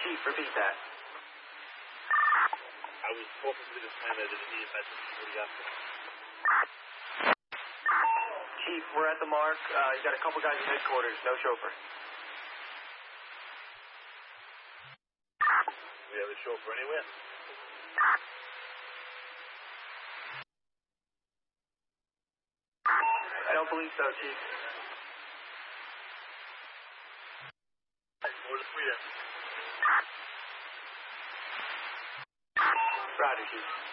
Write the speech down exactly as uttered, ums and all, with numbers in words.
Chief, repeat that. I was talking to the pilot and he had what he asked. Chief, we're at the mark. Uh, you got a couple guys in headquarters, no chauffeur. We have a chauffeur anywhere? I don't believe so, Chief. Order three. Roger, Chief.